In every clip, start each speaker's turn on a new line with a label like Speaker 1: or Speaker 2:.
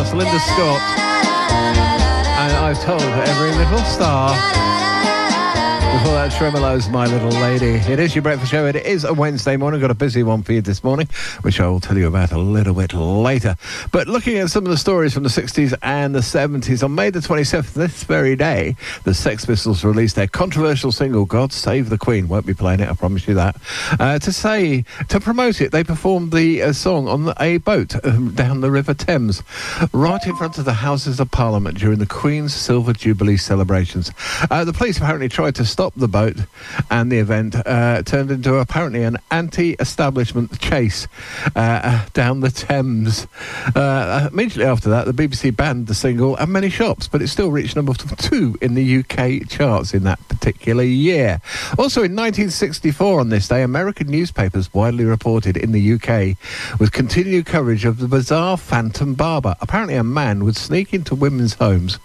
Speaker 1: That's Linda Scott. And I've told every little star. Before that, Tremolo's My Little Lady. It is your breakfast show. It is a Wednesday morning. Got a busy one for you this morning, which I will tell you about a little bit later. But looking at some of the stories from the 60s and the 70s, on May the 27th, this very day, the Sex Pistols released their controversial single, God Save the Queen. Won't be playing it, I promise you that. To promote it, they performed the song on a boat down the River Thames, right in front of the Houses of Parliament during the Queen's Silver Jubilee celebrations. The police apparently tried to stop the boat, and the event turned into apparently an anti-establishment chase down the Thames. Immediately after that, the BBC banned the single and many shops, but it still reached number 2 in the UK charts in that particular year. Also in 1964 on this day, American newspapers widely reported in the UK with continued coverage of the bizarre phantom barber. Apparently a man would sneak into women's homes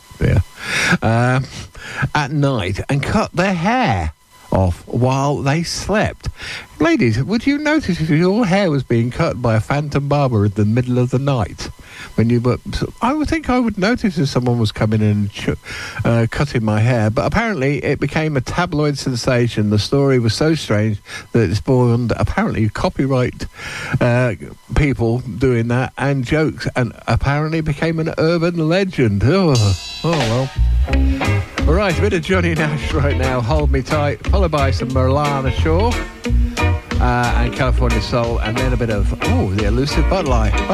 Speaker 1: at night and cut their hair off while they slept. Ladies, would you notice if your hair was being cut by a phantom barber in the middle of the night? I would think I would notice if someone was coming in and cutting my hair, but apparently it became a tabloid sensation. The story was so strange that it spawned apparently copyright people doing that and jokes, and apparently became an urban legend. Oh well. All right, a bit of Johnny Nash right now, Hold Me Tight, followed by some Marlana Shaw and California Soul, and then a bit of the Elusive Butterfly.